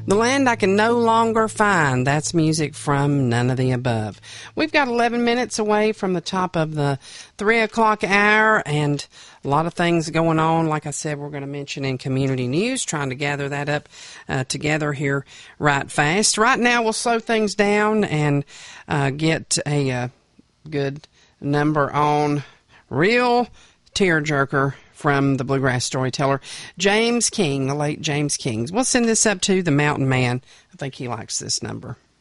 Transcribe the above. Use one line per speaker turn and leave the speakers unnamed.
The Land I Can No Longer Find. That's music from None of the Above. We've got 11 minutes away from the top of the 3 o'clock hour, and a lot of things going on. Like I said, we're going to mention in community news, trying to gather that up together here right fast. Right now, we'll slow things down and get a good number on Real Tearjerker from the Bluegrass Storyteller, James King, the late James King. We'll send this up to the Mountain Man. I think he likes this number.